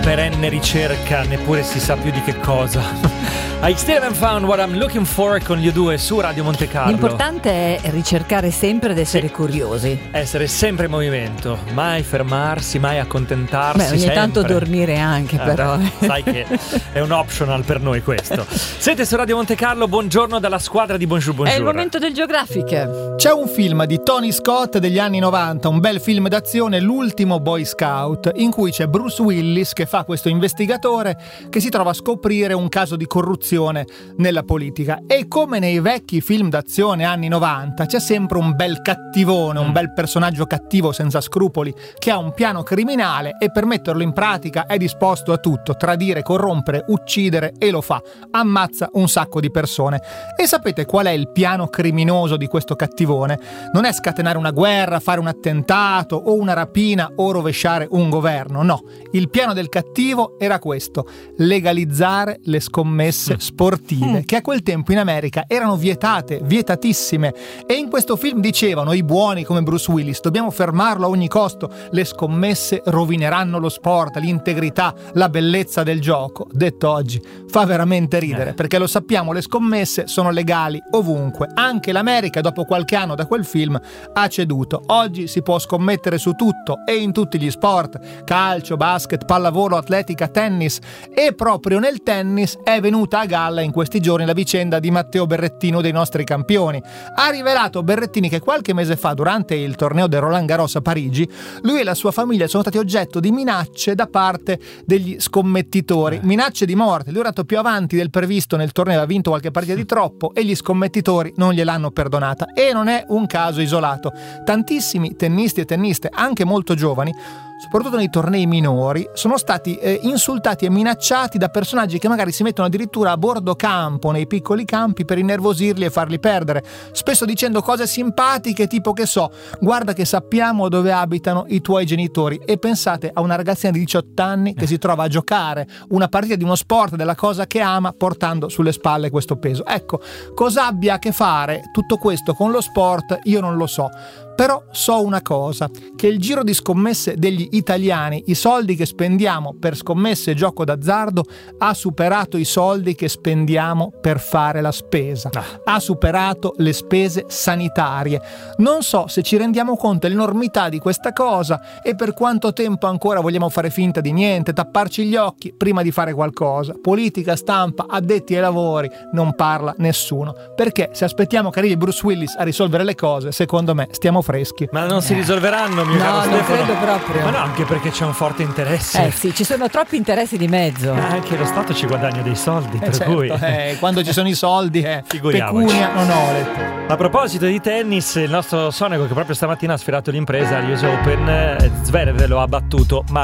perenne ricerca, neppure si sa più di che cosa. I still haven't found what I'm looking for con gli U2 su Radio Monte Carlo. L'importante è ricercare sempre ed essere curiosi. Essere sempre in movimento, mai fermarsi, mai accontentarsi. Beh, ogni sempre. Tanto dormire anche, però. Sai che è un optional per noi questo. Siete su Radio Monte Carlo, buongiorno dalla squadra di Bonjour Bonjour. È il momento del Geographic. C'è un film di Tony Scott degli anni 90, un bel film d'azione, L'ultimo Boy Scout, in cui c'è Bruce Willis che fa questo investigatore che si trova a scoprire un caso di corruzione nella politica. E come nei vecchi film d'azione anni 90 c'è sempre un bel cattivone, un bel personaggio cattivo senza scrupoli che ha un piano criminale e per metterlo in pratica è disposto a tutto: tradire, corrompere, uccidere, e lo fa. Ammazza un sacco di persone. E sapete qual è il piano criminoso di questo cattivone? Non è scatenare una guerra, fare un attentato o una rapina o rovesciare un governo, no. Il piano del cattivo era questo: legalizzare le scommesse sportive, che a quel tempo in America erano vietatissime, e in questo film dicevano i buoni come Bruce Willis: dobbiamo fermarlo a ogni costo, le scommesse rovineranno lo sport, l'integrità, la bellezza del gioco. Detto oggi fa veramente ridere, perché lo sappiamo, le scommesse sono legali ovunque. Anche l'America dopo qualche anno da quel film ha ceduto. Oggi si può scommettere su tutto e in tutti gli sport: calcio, basket, pallavolo, atletica, tennis. E proprio nel tennis è venuta a galla in questi giorni la vicenda di Matteo Berrettini, dei nostri campioni. Ha rivelato Berrettini che qualche mese fa, durante il torneo del Roland Garros a Parigi, lui e la sua famiglia sono stati oggetto di minacce da parte degli scommettitori, minacce di morte. Lui era andato più avanti del previsto nel torneo, ha vinto qualche partita di troppo e gli scommettitori non gliel'hanno perdonata. E non è un caso isolato. Tantissimi tennisti e tenniste, anche molto giovani, soprattutto nei tornei minori, sono stati insultati e minacciati da personaggi che magari si mettono addirittura a bordo campo, nei piccoli campi, per innervosirli e farli perdere, spesso dicendo cose simpatiche tipo, che so, guarda che sappiamo dove abitano i tuoi genitori. E pensate a una ragazzina di 18 anni che si trova a giocare una partita di uno sport, della cosa che ama, portando sulle spalle questo peso. Ecco, cosa abbia a che fare tutto questo con lo sport io non lo so. Però so una cosa, che il giro di scommesse degli italiani, i soldi che spendiamo per scommesse e gioco d'azzardo, ha superato i soldi che spendiamo per fare la spesa. Ha superato le spese sanitarie. Non so se ci rendiamo conto dell'enormità di questa cosa e per quanto tempo ancora vogliamo fare finta di niente, tapparci gli occhi prima di fare qualcosa. Politica, stampa, addetti ai lavori, non parla nessuno. Perché se aspettiamo che arrivi Bruce Willis a risolvere le cose, secondo me stiamo freschi. Ma non si risolveranno, mio caro Stefano. No, non credo proprio. Ma no, anche perché c'è un forte interesse. Sì, ci sono troppi interessi di mezzo. Anche lo Stato ci guadagna dei soldi, per certo, cui quando ci sono i soldi, figuriamoci. Pecunia non olet. A proposito di tennis, il nostro Sonego, che proprio stamattina ha sfiorato l'impresa agli US Open, Zverev lo ha battuto, ma